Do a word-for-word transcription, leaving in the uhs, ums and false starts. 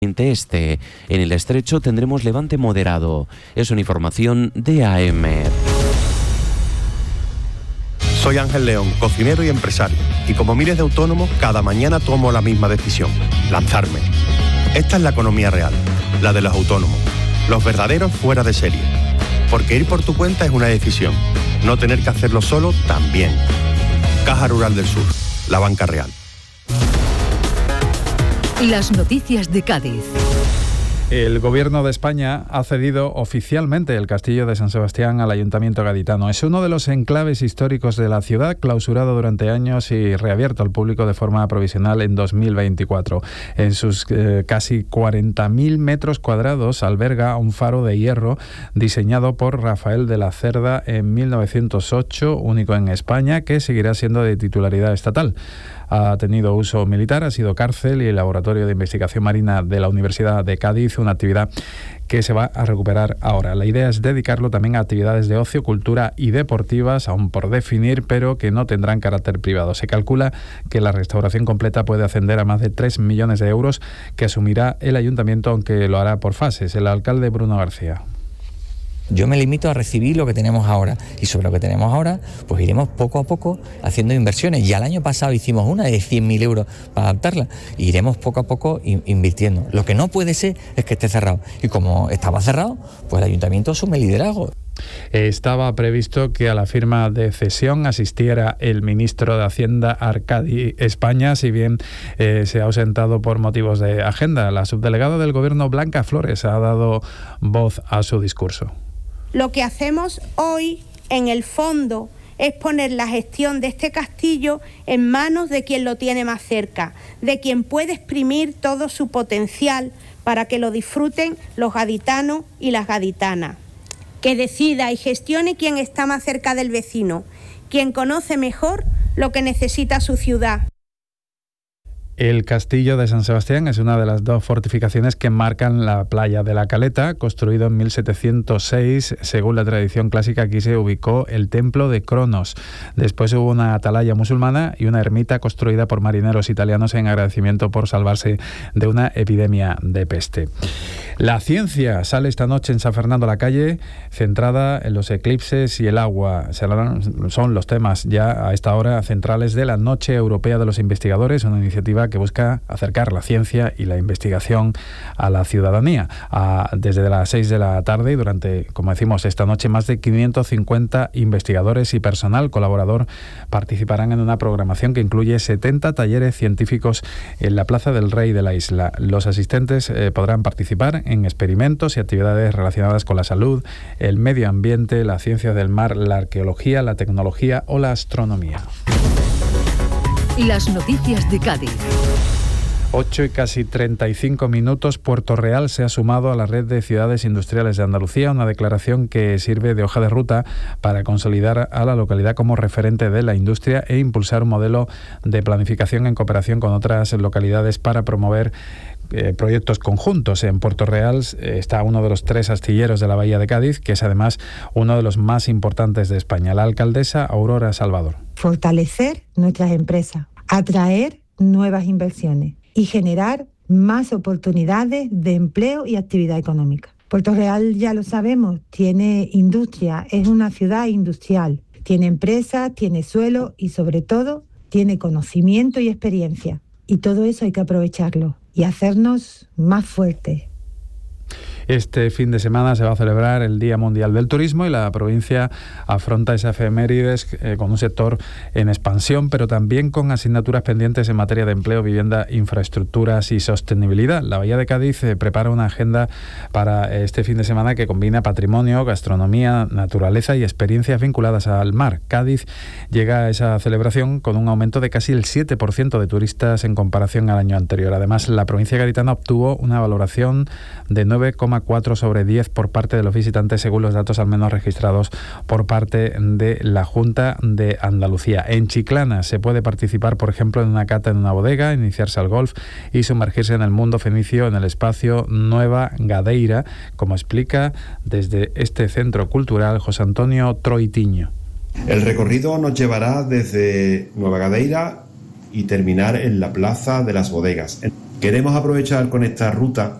Este. En el estrecho tendremos levante moderado. Es una información de A M. Soy Ángel León, cocinero y empresario. Y como miles de autónomos, cada mañana tomo la misma decisión: lanzarme. Esta es la economía real, la de los autónomos, los verdaderos fuera de serie. Porque ir por tu cuenta es una decisión. No tener que hacerlo solo también. Caja Rural del Sur, la banca real. Las noticias de Cádiz. El Gobierno de España ha cedido oficialmente el Castillo de San Sebastián al Ayuntamiento gaditano. Es uno de los enclaves históricos de la ciudad, clausurado durante años y reabierto al público de forma provisional en dos mil veinticuatro. En sus eh, casi cuarenta mil metros cuadrados alberga un faro de hierro diseñado por Rafael de la Cerda en mil novecientos ocho, único en España, que seguirá siendo de titularidad estatal. Ha tenido uso militar, ha sido cárcel y el Laboratorio de Investigación Marina de la Universidad de Cádiz, una actividad que se va a recuperar ahora. La idea es dedicarlo también a actividades de ocio, cultura y deportivas, aún por definir, pero que no tendrán carácter privado. Se calcula que la restauración completa puede ascender a más de tres millones de euros que asumirá el ayuntamiento, aunque lo hará por fases. El alcalde Bruno García. Yo me limito a recibir lo que tenemos ahora, y sobre lo que tenemos ahora pues iremos poco a poco haciendo inversiones. Ya el año pasado hicimos una de cien mil euros para adaptarla, e iremos poco a poco invirtiendo. Lo que no puede ser es que esté cerrado, y como estaba cerrado, pues el ayuntamiento asume el liderazgo. Estaba previsto que a la firma de cesión asistiera el ministro de Hacienda Arcadi España, si bien eh, se ha ausentado por motivos de agenda. La subdelegada del Gobierno, Blanca Flores, ha dado voz a su discurso. Lo que hacemos hoy, en el fondo, es poner la gestión de este castillo en manos de quien lo tiene más cerca, de quien puede exprimir todo su potencial para que lo disfruten los gaditanos y las gaditanas. Que decida y gestione quien está más cerca del vecino, quien conoce mejor lo que necesita su ciudad. El Castillo de San Sebastián es una de las dos fortificaciones que marcan la playa de la Caleta. Construido en mil setecientos seis, según la tradición clásica, aquí se ubicó el templo de Cronos. Después hubo una atalaya musulmana y una ermita construida por marineros italianos en agradecimiento por salvarse de una epidemia de peste. La ciencia sale esta noche en San Fernando a la calle, centrada en los eclipses y el agua. Son los temas ya a esta hora centrales de la Noche Europea de los Investigadores, una iniciativa que busca acercar la ciencia y la investigación a la ciudadanía. A, desde las seis de la tarde y durante, como decimos, esta noche, más de quinientos cincuenta investigadores y personal colaborador participarán en una programación que incluye setenta talleres científicos en la Plaza del Rey de la isla. Los asistentes eh, podrán participar en experimentos y actividades relacionadas con la salud, el medio ambiente, la ciencia del mar, la arqueología, la tecnología o la astronomía. Las noticias de Cádiz. ocho y casi treinta y cinco minutos. Puerto Real se ha sumado a la red de ciudades industriales de Andalucía, una declaración que sirve de hoja de ruta para consolidar a la localidad como referente de la industria e impulsar un modelo de planificación en cooperación con otras localidades para promover Eh, proyectos conjuntos. En Puerto Real eh, está uno de los tres astilleros de la Bahía de Cádiz, que es además uno de los más importantes de España. La alcaldesa Aurora Salvador. Fortalecer nuestras empresas, atraer nuevas inversiones y generar más oportunidades de empleo y actividad económica. Puerto Real, ya lo sabemos, tiene industria, es una ciudad industrial, tiene empresas, tiene suelo y sobre todo tiene conocimiento y experiencia. Y todo eso hay que aprovecharlo y hacernos más fuertes. Este fin de semana se va a celebrar el Día Mundial del Turismo y la provincia afronta esa efemérides eh, con un sector en expansión, pero también con asignaturas pendientes en materia de empleo, vivienda, infraestructuras y sostenibilidad. La Bahía de Cádiz eh, prepara una agenda para este fin de semana que combina patrimonio, gastronomía, naturaleza y experiencias vinculadas al mar. Cádiz llega a esa celebración con un aumento de casi el siete por ciento de turistas en comparación al año anterior. Además, la provincia gaditana obtuvo una valoración de nueve coma cuatro sobre diez por parte de los visitantes, según los datos al menos registrados por parte de la Junta de Andalucía. En Chiclana se puede participar, por ejemplo, en una cata en una bodega, iniciarse al golf y sumergirse en el mundo fenicio en el espacio Nueva Gadeira, como explica desde este centro cultural José Antonio Troitiño. El recorrido nos llevará desde Nueva Gadeira y terminar en la Plaza de las Bodegas. Queremos aprovechar con esta ruta